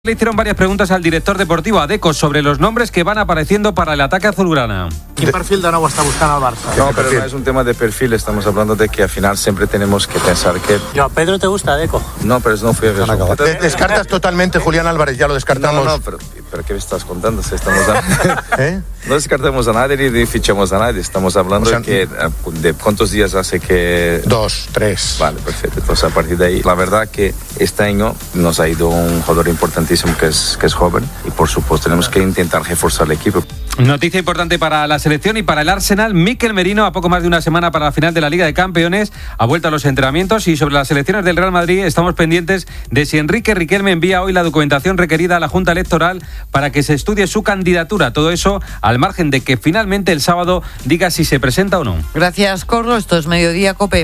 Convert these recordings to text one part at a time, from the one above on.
Le hicieron varias preguntas al director deportivo Adecco sobre los nombres que van apareciendo para el ataque azulgrana. ¿Qué perfil de nuevo está buscando al Barça? No, pero no es un tema de perfil, estamos hablando de que al final siempre tenemos que pensar que... Yo, ¿Pedro te gusta Adecco? No, pero no fui a ver. ¿Descartas totalmente Julián Álvarez? Ya lo descartamos. No, pero ¿qué me estás contando? Si estamos No descartamos a nadie ni fichamos a nadie, estamos hablando de cuántos días hace que... 2, 3. Vale, perfecto, entonces a partir de ahí, la verdad que este año nos ha ido un jugador importantísimo que es joven y por supuesto tenemos que intentar reforzar el equipo. Noticia importante para la selección y para el Arsenal. Mikel Merino, a poco más de una semana para la final de la Liga de Campeones, ha vuelto a los entrenamientos. Y sobre las selecciones del Real Madrid estamos pendientes de si Enrique Riquelme envía hoy la documentación requerida a la Junta Electoral para que se estudie su candidatura. Todo eso al margen de que finalmente el sábado diga si se presenta o no. Gracias, Corro. Esto es Mediodía COPE.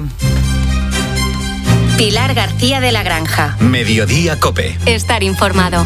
Pilar García de la Granja. Mediodía COPE. Estar informado.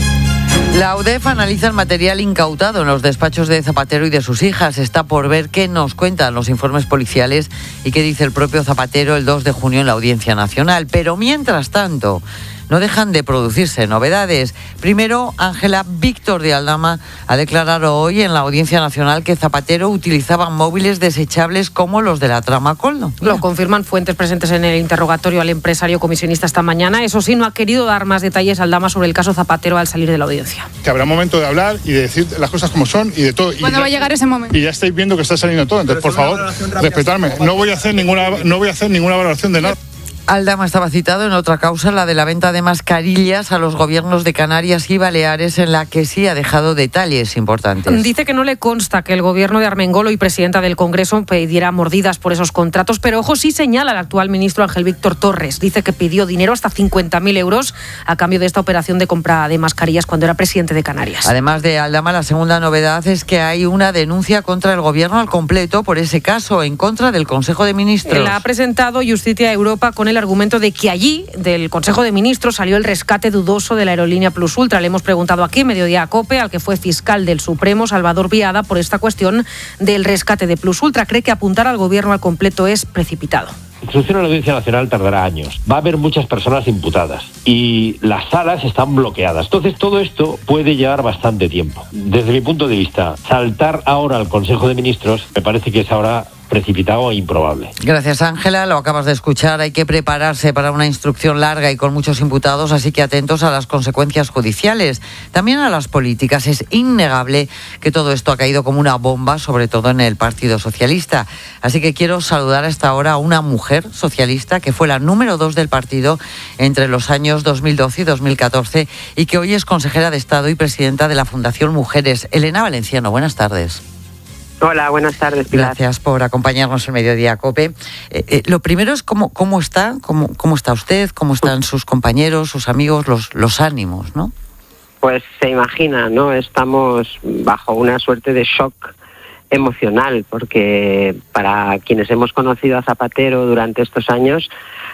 La UDEF analiza el material incautado en los despachos de Zapatero y de sus hijas. Está por ver qué nos cuentan los informes policiales y qué dice el propio Zapatero el 2 de junio en la Audiencia Nacional. Pero mientras tanto, no dejan de producirse novedades. Primero, Ángela Víctor de Aldama ha declarado hoy en la Audiencia Nacional que Zapatero utilizaba móviles desechables como los de la trama Koldo. Lo confirman fuentes presentes en el interrogatorio al empresario comisionista esta mañana. Eso sí, no ha querido dar más detalles Aldama sobre el caso Zapatero al salir de la audiencia. Que habrá un momento de hablar y de decir las cosas como son y de todo. ¿Cuándo va a llegar ese momento? Y ya estáis viendo que está saliendo todo. Entonces, por favor, respetarme. No voy a hacer ninguna valoración de nada. Aldama estaba citado en otra causa, la de la venta de mascarillas a los gobiernos de Canarias y Baleares, en la que sí ha dejado detalles importantes. Dice que no le consta que el gobierno de Armengolo y presidenta del Congreso pidiera mordidas por esos contratos, pero ojo, sí señala al actual ministro Ángel Víctor Torres. Dice que pidió dinero hasta 50.000 euros a cambio de esta operación de compra de mascarillas cuando era presidente de Canarias. Además de Aldama, la segunda novedad es que hay una denuncia contra el gobierno al completo por ese caso, en contra del Consejo de Ministros. La ha presentado Justicia Europa con el argumento de que allí, del Consejo de Ministros, salió el rescate dudoso de la aerolínea Plus Ultra. Le hemos preguntado aquí, Mediodía COPE, al que fue fiscal del Supremo, Salvador Viada, por esta cuestión del rescate de Plus Ultra. Cree que apuntar al gobierno al completo es precipitado. La instrucción a la Audiencia Nacional tardará años. Va a haber muchas personas imputadas y las salas están bloqueadas. Entonces todo esto puede llevar bastante tiempo. Desde mi punto de vista, saltar ahora al Consejo de Ministros me parece que es ahora precipitado e improbable. Gracias, Ángela. Lo acabas de escuchar. Hay que prepararse para una instrucción larga y con muchos imputados, así que atentos a las consecuencias judiciales. También a las políticas. Es innegable que todo esto ha caído como una bomba, sobre todo en el Partido Socialista. Así que quiero saludar a esta hora a una mujer socialista que fue la número 2 del partido entre los años 2012 y 2014 y que hoy es consejera de Estado y presidenta de la Fundación Mujeres. Elena Valenciano, buenas tardes. Hola, buenas tardes, Pilar. Gracias por acompañarnos en Mediodía COPE. Lo primero es cómo está usted, cómo están sus compañeros, sus amigos, los ánimos, ¿no? Pues se imagina, ¿no? Estamos bajo una suerte de shock emocional, porque para quienes hemos conocido a Zapatero durante estos años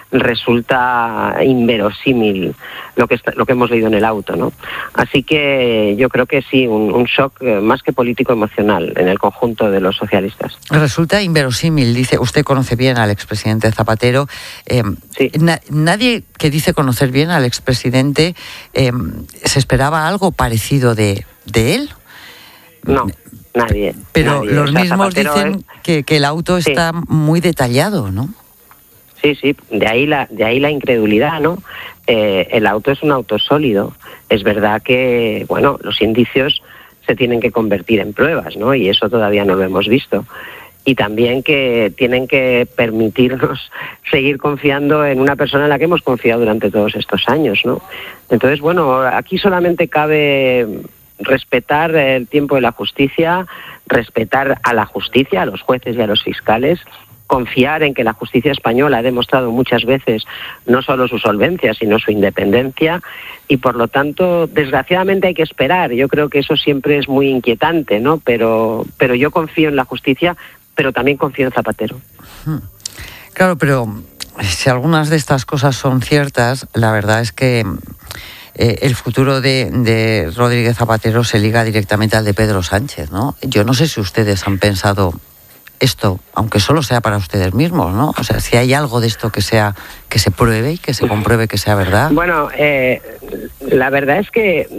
resulta inverosímil lo que hemos leído en el auto, ¿no? Así que yo creo que sí, un shock más que político emocional en el conjunto de los socialistas. Resulta inverosímil, dice, usted conoce bien al expresidente Zapatero. Sí. Nadie que dice conocer bien al expresidente se esperaba algo parecido de él. No. Nadie. Pero nadie. Los mismos Zapatero dicen que el auto está muy detallado, ¿no? Sí, de ahí la incredulidad, ¿no? El auto es un auto sólido. Es verdad que, bueno, los indicios se tienen que convertir en pruebas, ¿no? Y eso todavía no lo hemos visto. Y también que tienen que permitirnos seguir confiando en una persona en la que hemos confiado durante todos estos años, ¿no? Entonces, bueno, aquí solamente cabe respetar el tiempo de la justicia, respetar a la justicia, a los jueces y a los fiscales, confiar en que la justicia española ha demostrado muchas veces no solo su solvencia, sino su independencia, y por lo tanto, desgraciadamente hay que esperar. Yo creo que eso siempre es muy inquietante, ¿no? Pero yo confío en la justicia, pero también confío en Zapatero. Claro, pero si algunas de estas cosas son ciertas, la verdad es que el futuro de Rodríguez Zapatero se liga directamente al de Pedro Sánchez, ¿no? Yo no sé si ustedes han pensado esto, aunque solo sea para ustedes mismos, ¿no? O sea, si hay algo de esto que se pruebe y que se compruebe que sea verdad. Bueno, la verdad es que